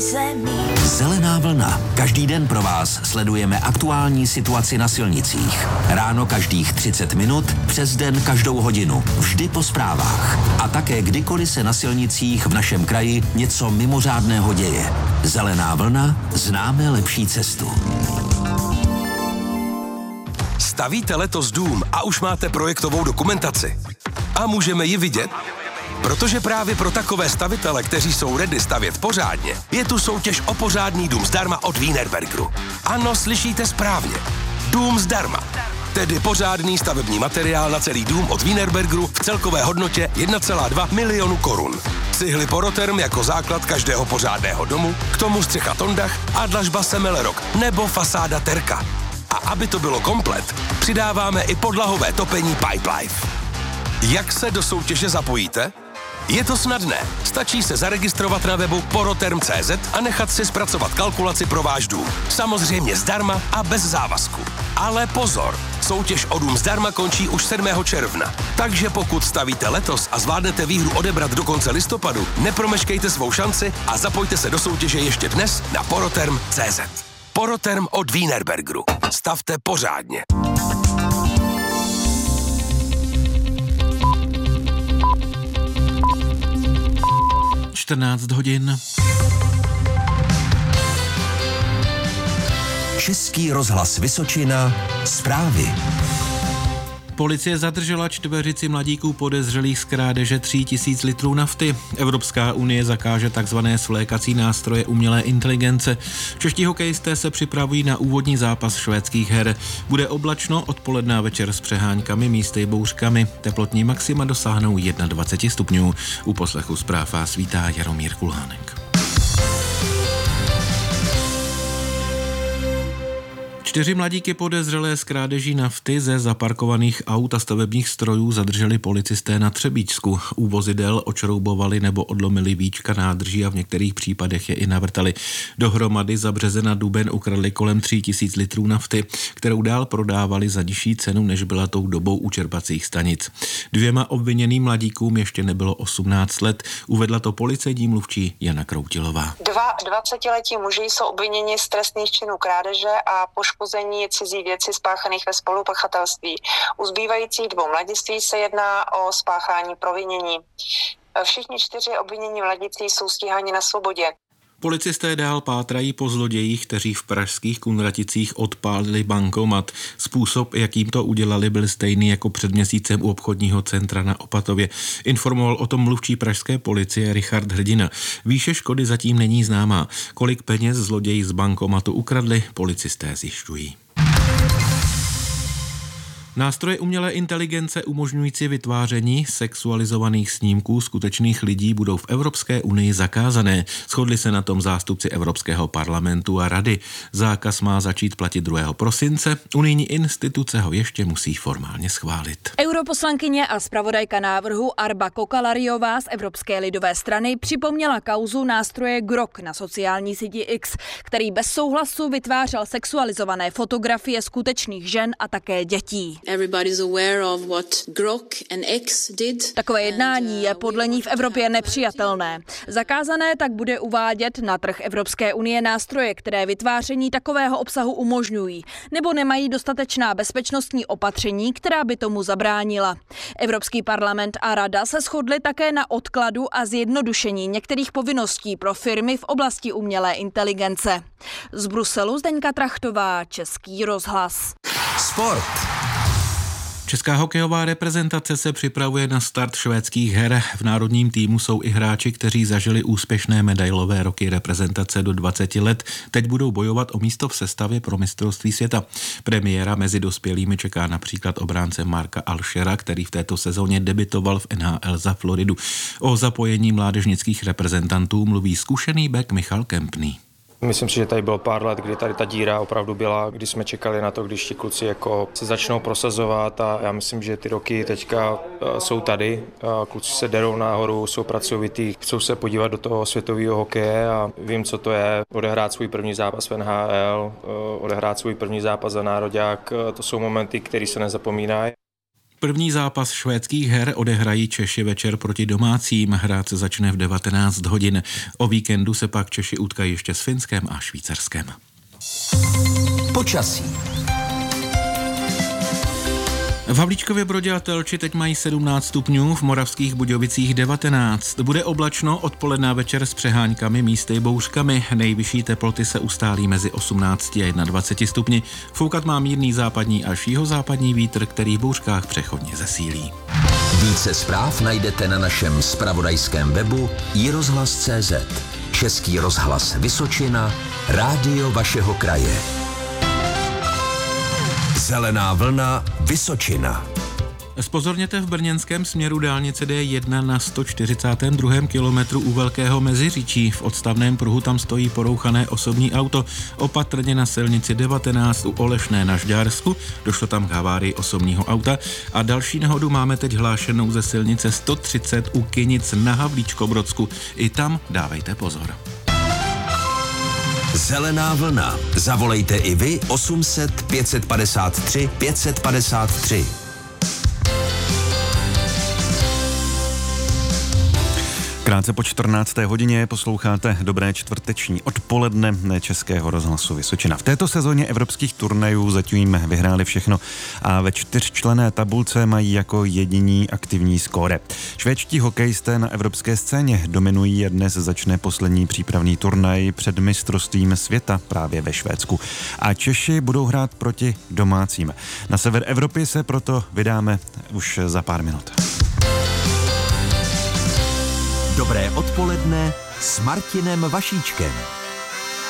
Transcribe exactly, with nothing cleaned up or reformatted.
Zelená vlna. Každý den pro vás sledujeme aktuální situaci na silnicích. Ráno každých třicet minut, přes den každou hodinu. Vždy po zprávách. A také kdykoliv se na silnicích v našem kraji něco mimořádného děje. Zelená vlna. Známe lepší cestu. Stavíte letos dům a už máte projektovou dokumentaci? A můžeme ji vidět? Protože právě pro takové stavitele, kteří jsou ready stavět pořádně, je tu soutěž o pořádný dům zdarma od Wienerbergeru. Ano, slyšíte správně. Dům zdarma. Tedy pořádný stavební materiál na celý dům od Wienerbergeru v celkové hodnotě jedna celá dva milionu korun. Cihly Poroterm jako základ každého pořádného domu, k tomu střecha Tondach a dlažba Semelerok nebo fasáda Terka. A aby to bylo komplet, přidáváme i podlahové topení Pipelife. Jak se do soutěže zapojíte? Je to snadné. Stačí se zaregistrovat na webu poroterm tečka cé zet a nechat si zpracovat kalkulaci pro váš dům. Samozřejmě zdarma a bez závazku. Ale pozor, soutěž o dům zdarma končí už sedmého června. Takže pokud stavíte letos a zvládnete výhru odebrat do konce listopadu, nepromeškejte svou šanci a zapojte se do soutěže ještě dnes na poroterm tečka cé zet. Poroterm od Wienerbergeru. Stavte pořádně. čtrnáct hodin. Český rozhlas Vysočina. Zprávy. Policie zadržela čtveřici mladíků podezřelých z krádeže tří tisíc litrů nafty. Evropská unie zakáže takzvané svlékací nástroje umělé inteligence. Čeští hokejisté se připravují na úvodní zápas švédských her. Bude oblačno, odpoledne a večer s přeháňkami, místy bouřkami. Teplotní maxima dosáhnou dvacet jedna stupňů. U poslechu zpráv vás vítá Jaromír Kulhánek. Čtyři mladíky podezřelé z krádeží nafty ze zaparkovaných aut a stavebních strojů zadrželi policisté na Třebíčsku. U vozidel očroubovali nebo odlomili víčka nádrží a v některých případech je i navrtali. Dohromady za březen a duben ukradli kolem tří tisíc litrů nafty, kterou dál prodávali za nižší cenu, než byla tou dobou u čerpacích stanic. Dvěma obviněným mladíkům ještě nebylo osmnáct let, uvedla to policejní mluvčí Jana Kroutilová. Dva dvacetiletí muži jsou obviněni z trestných činů krádeže a poškození cizí věci spáchaných ve spolupachatelství. U zbývajících dvou mladiství se jedná o spáchání provinění. Všichni čtyři obvinění mladiství jsou stíháni na svobodě. Policisté dál pátrají po zlodějích, kteří v pražských Kunraticích odpálili bankomat. Způsob, jakým to udělali, byl stejný jako před měsícem u obchodního centra na Opatově. Informoval o tom mluvčí pražské policie Richard Hrdina. Výše škody zatím není známá. Kolik peněz zloději z bankomatu ukradli, policisté zjišťují. Nástroje umělé inteligence umožňující vytváření sexualizovaných snímků skutečných lidí budou v Evropské unii zakázané. Shodli se na tom zástupci Evropského parlamentu a rady. Zákaz má začít platit druhého prosince. Unijní instituce ho ještě musí formálně schválit. Europoslankyně a zpravodajka návrhu Arba Kokalariová z Evropské lidové strany připomněla kauzu nástroje Grok na sociální síti X, který bez souhlasu vytvářel sexualizované fotografie skutečných žen a také dětí. Takové jednání je podle ní v Evropě nepřijatelné. Zakázané tak bude uvádět na trh Evropské unie nástroje, které vytváření takového obsahu umožňují, nebo nemají dostatečná bezpečnostní opatření, která by tomu zabránila. Evropský parlament a rada se shodly také na odkladu a zjednodušení některých povinností pro firmy v oblasti umělé inteligence. Z Bruselu Zdeňka Trachtová, Český rozhlas. Sport. Česká hokejová reprezentace se připravuje na start švédských her. V národním týmu jsou i hráči, kteří zažili úspěšné medailové roky reprezentace do dvaceti let. Teď budou bojovat o místo v sestavě pro mistrovství světa. Premiéra mezi dospělými čeká například obránce Marka Alšera, který v této sezóně debitoval v N H L za Floridu. O zapojení mládežnických reprezentantů mluví zkušený bek Michal Kempný. Myslím si, že tady bylo pár let, kdy tady ta díra opravdu byla, kdy jsme čekali na to, když ti kluci jako se začnou prosazovat a já myslím, že ty roky teďka jsou tady. Kluci se derou nahoru, jsou pracovitý, chcou se podívat do toho světového hokeje a vím, co to je odehrát svůj první zápas v N H L, odehrát svůj první zápas za nároďák. To jsou momenty, které se nezapomínají. První zápas švédských her odehrají Češi večer proti domácím. Hrát se začne v devatenáct hodin. O víkendu se pak Češi utkají ještě s Finskem a Švýcarskem. Počasí. V Havlíčkově Brodě a Telči teď mají sedmnáct stupňů, v Moravských Budějovicích devatenáct. Bude oblačno, odpoledne a večer s přeháňkami, místy bouřkami. Nejvyšší teploty se ustálí mezi osmnácti a dvaceti jedna stupni. Foukat má mírný západní až jihozápadní vítr, který v bouřkách přechodně zesílí. Více zpráv najdete na našem zpravodajském webu i rozhlas tečka cé zet. Český rozhlas Vysočina, rádio vašeho kraje. Zelená vlna Vysočina. Zpozorněte v brněnském směru dálnice D jedna na sto čtyřicátém druhém kilometru u Velkého Meziříčí. V odstavném pruhu tam stojí porouchané osobní auto. Opatrně na silnici devatenáct u Olešné na Žďársku. Došlo tam k havárii osobního auta. A další nehodu máme teď hlášenou ze silnice sto třicet u Kynic na Havlíčkobrodsku. I tam dávejte pozor. Zelená vlna. Zavolejte i vy osm set pět set padesát tři pět set padesát tři. Krátce po čtrnácté hodině posloucháte dobré čtvrteční odpoledne Českého rozhlasu Vysočina. V této sezóně evropských turnajů zatím vyhráli všechno a ve čtyřčlenné tabulce mají jako jediní aktivní skóre. Švédští hokejisté na evropské scéně dominují a dnes začne poslední přípravný turnaj před mistrovstvím světa právě ve Švédsku. A Češi budou hrát proti domácím. Na sever Evropy se proto vydáme už za pár minut. Dobré odpoledne s Martinem Vašíčkem.